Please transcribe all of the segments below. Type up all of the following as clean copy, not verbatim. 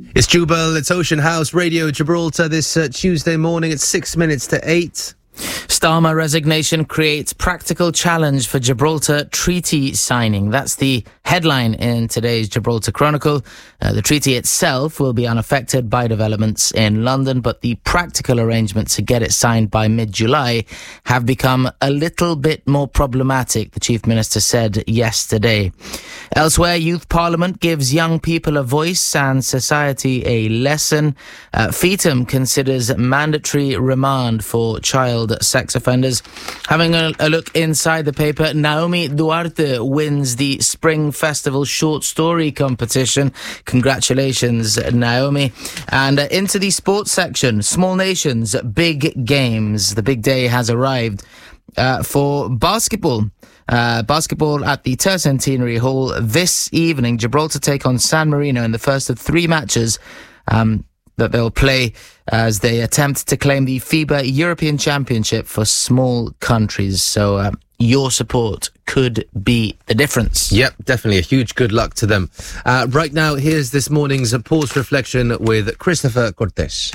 It's Jubal, it's Ocean House Radio Gibraltar this Tuesday morning. It's 6 minutes to 8. Starmer resignation creates practical challenge for Gibraltar treaty signing. That's the headline in today's Gibraltar Chronicle. The treaty itself will be unaffected by developments in London, but the practical arrangements to get it signed by mid-July have become a little bit more problematic, the Chief Minister said yesterday. Elsewhere, Youth Parliament gives young people a voice and society a lesson. FETM considers mandatory remand for child sex offenders. Having a look inside the paper, Naomi Duarte wins the Spring Festival Short Story Competition. Congratulations, Naomi. And into the sports section, Small Nations, Big Games. The big day has arrived for basketball. Basketball at the Tercentenary Hall this evening. Gibraltar take on San Marino in the first of 3 matches that they'll play as they attempt to claim the FIBA European Championship for small countries. So your support could be the difference. Yep, definitely a huge good luck to them. Right now, here's this morning's Pause Reflection with Christopher Cortes.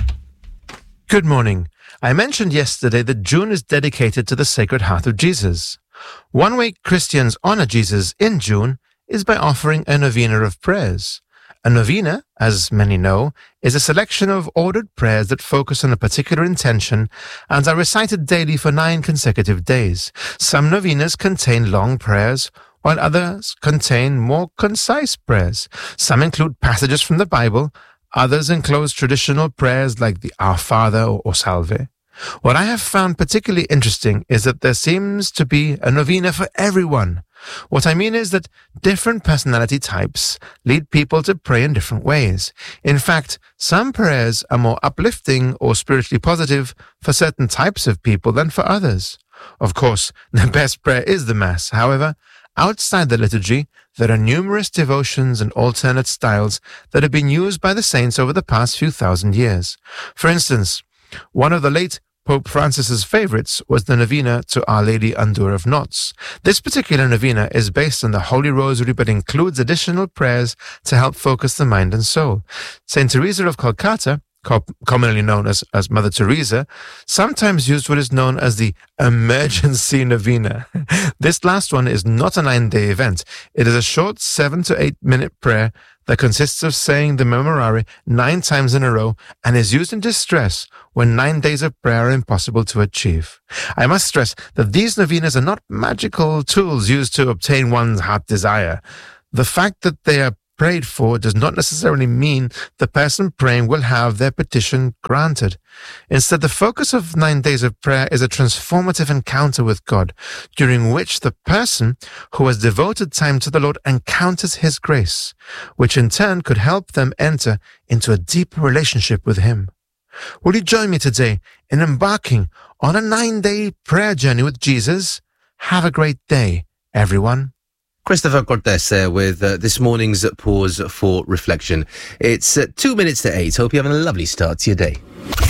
Good morning. I mentioned yesterday that June is dedicated to the Sacred Heart of Jesus. One way Christians honor Jesus in June is by offering a novena of prayers. A novena, as many know, is a selection of ordered prayers that focus on a particular intention and are recited daily for 9 consecutive days. Some novenas contain long prayers, while others contain more concise prayers. Some include passages from the Bible, others enclose traditional prayers like the Our Father or Salve. What I have found particularly interesting is that there seems to be a novena for everyone. What I mean is that different personality types lead people to pray in different ways. In fact, some prayers are more uplifting or spiritually positive for certain types of people than for others. Of course, the best prayer is the Mass. However, outside the liturgy, there are numerous devotions and alternate styles that have been used by the saints over the past few thousand years. For instance, one of the late Pope Francis's favorites was the novena to Our Lady Undoer of Knots. This particular novena is based on the Holy Rosary but includes additional prayers to help focus the mind and soul. Saint Teresa of Calcutta, commonly known as Mother Teresa, sometimes used what is known as the emergency novena. This last one is not a 9-day event. It is a short 7 to 8 minute prayer that consists of saying the Memorare 9 times in a row and is used in distress when 9 days of prayer are impossible to achieve. I must stress that these novenas are not magical tools used to obtain one's heart desire. The fact that they are prayed for does not necessarily mean the person praying will have their petition granted. Instead, the focus of 9 days of prayer is a transformative encounter with God, during which the person who has devoted time to the Lord encounters His grace, which in turn could help them enter into a deeper relationship with Him. Will you join me today in embarking on a 9-day prayer journey with Jesus? Have a great day, everyone. Christopher Cortes there with this morning's Pause for Reflection. It's 2 minutes to 8. Hope you're having a lovely start to your day.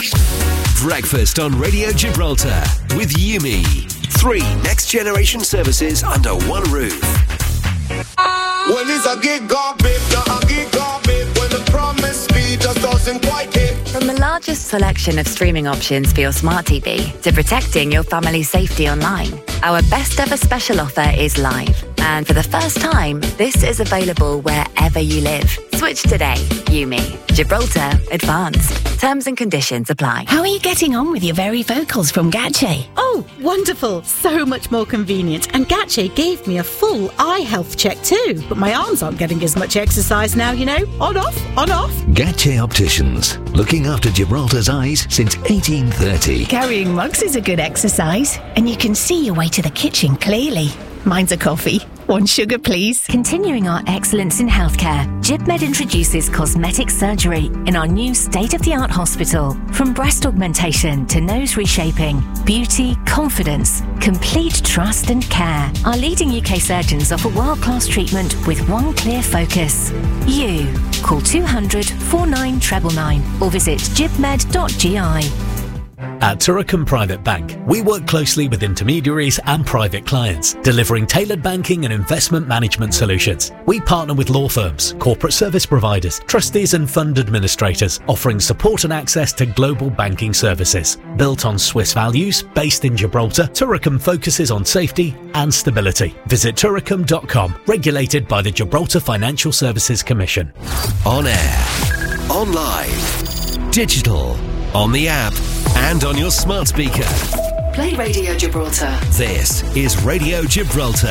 Breakfast on Radio Gibraltar with Yumi. 3 next-generation services under one roof. When it's a gig up, babe, not a gig up, babe. When the promise speed just doesn't quite hit. From the largest selection of streaming options for your smart TV to protecting your family's safety online, our best ever special offer is live. And for the first time, this is available wherever you live. Switch today. Yumi. Gibraltar Advanced. Terms and conditions apply. How are you getting on with your very vocals from Gache? Oh, wonderful. So much more convenient. And Gache gave me a full eye health check too. But my arms aren't getting as much exercise now, you know. On, off, on, off. Gache Opticians. Looking after Gibraltar's eyes since 1830. Carrying mugs is a good exercise. And you can see your way to the kitchen clearly. Mine's a coffee. 1 sugar, please. Continuing our excellence in healthcare, GibMed introduces cosmetic surgery in our new state-of-the-art hospital. From breast augmentation to nose reshaping, beauty, confidence, complete trust and care. Our leading UK surgeons offer world-class treatment with one clear focus. You. Call 200 49 999 or visit gibmed.gi. At Turicum Private Bank, we work closely with intermediaries and private clients, delivering tailored banking and investment management solutions. We partner with law firms, corporate service providers, trustees and fund administrators, offering support and access to global banking services. Built on Swiss values, based in Gibraltar, Turicum focuses on safety and stability. Visit turicum.com, regulated by the Gibraltar Financial Services Commission. On air, online, digital, on the app, and on your smart speaker. Play Radio Gibraltar. This is Radio Gibraltar.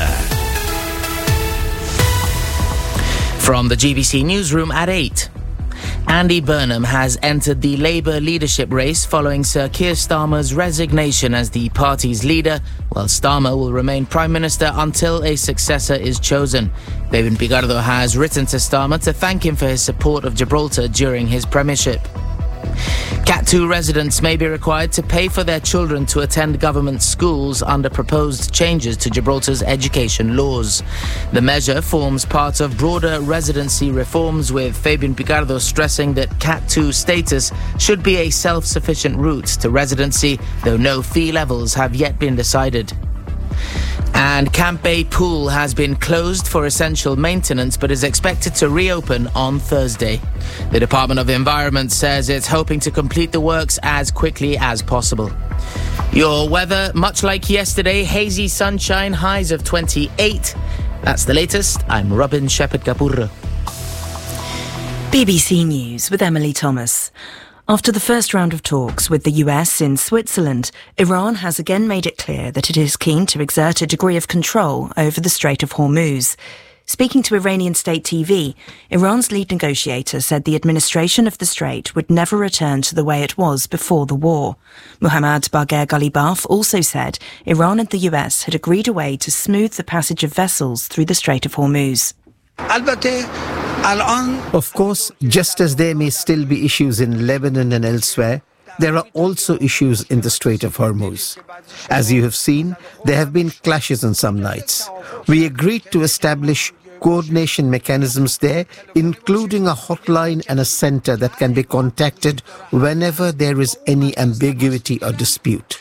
From the GBC newsroom at 8. Andy Burnham has entered the Labour leadership race following Sir Keir Starmer's resignation as the party's leader, while Starmer will remain Prime Minister until a successor is chosen. Fabian Picardo has written to Starmer to thank him for his support of Gibraltar during his premiership. Cat 2 residents may be required to pay for their children to attend government schools under proposed changes to Gibraltar's education laws. The measure forms part of broader residency reforms, with Fabian Picardo stressing that Cat 2 status should be a self-sufficient route to residency, though no fee levels have yet been decided. And Camp Bay Pool has been closed for essential maintenance but is expected to reopen on Thursday. The Department of Environment says it's hoping to complete the works as quickly as possible. Your weather, much like yesterday, hazy sunshine, highs of 28. That's the latest. I'm Robin Shepherd-Kapurro. BBC News with Emily Thomas. After the first round of talks with the US in Switzerland, Iran has again made it clear that it is keen to exert a degree of control over the Strait of Hormuz. Speaking to Iranian state TV, Iran's lead negotiator said the administration of the strait would never return to the way it was before the war. Mohammad Bagher Ghalibaf also said Iran and the US had agreed a way to smooth the passage of vessels through the Strait of Hormuz. Of course, just as there may still be issues in Lebanon and elsewhere, there are also issues in the Strait of Hormuz. As you have seen, there have been clashes on some nights. We agreed to establish coordination mechanisms there, including a hotline and a center that can be contacted whenever there is any ambiguity or dispute.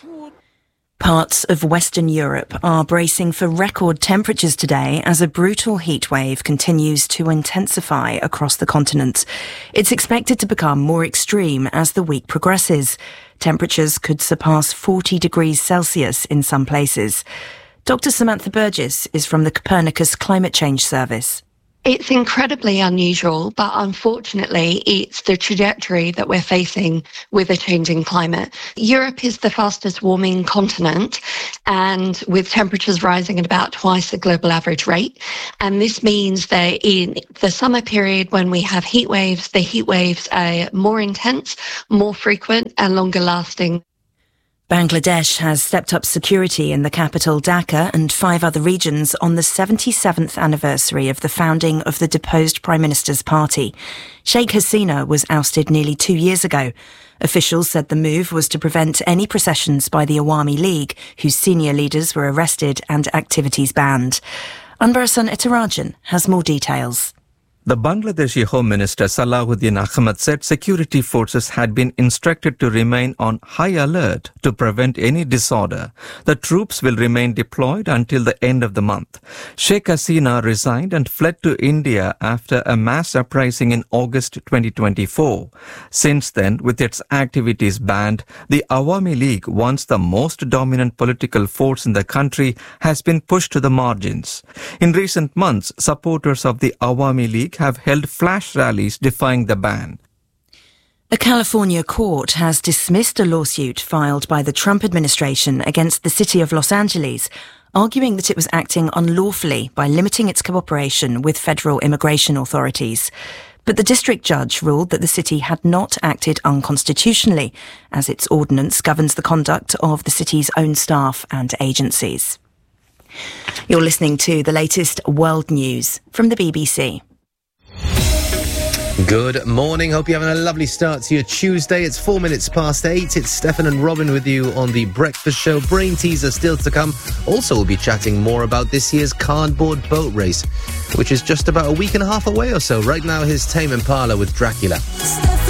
Parts of Western Europe are bracing for record temperatures today as a brutal heat wave continues to intensify across the continent. It's expected to become more extreme as the week progresses. Temperatures could surpass 40 degrees Celsius in some places. Dr. Samantha Burgess is from the Copernicus Climate Change Service. It's incredibly unusual, but unfortunately, it's the trajectory that we're facing with a changing climate. Europe is the fastest warming continent, and with temperatures rising at about twice the global average rate. And this means that in the summer period, when we have heat waves, the heat waves are more intense, more frequent, and longer lasting. Bangladesh has stepped up security in the capital Dhaka and 5 other regions on the 77th anniversary of the founding of the deposed Prime Minister's party. Sheikh Hasina was ousted nearly 2 years ago. Officials said the move was to prevent any processions by the Awami League, whose senior leaders were arrested and activities banned. Anbarasan Etarajan has more details. The Bangladeshi Home Minister Salahuddin Ahmed said security forces had been instructed to remain on high alert to prevent any disorder. The troops will remain deployed until the end of the month. Sheikh Hasina resigned and fled to India after a mass uprising in August 2024. Since then, with its activities banned, the Awami League, once the most dominant political force in the country, has been pushed to the margins. In recent months, supporters of the Awami League have held flash rallies defying the ban. A California court has dismissed a lawsuit filed by the Trump administration against the city of Los Angeles, arguing that it was acting unlawfully by limiting its cooperation with federal immigration authorities. But the district judge ruled that the city had not acted unconstitutionally, as its ordinance governs the conduct of the city's own staff and agencies. You're listening to the latest world news from the BBC. Good morning. Hope you're having a lovely start to your Tuesday. It's 4 minutes past 8. It's Stefan and Robin with you on the breakfast show. Brain teaser still to come. Also, we'll be chatting more about this year's cardboard boat race, which is just about a week and a half away or so. Right now, here's Tame Impala with Dracula.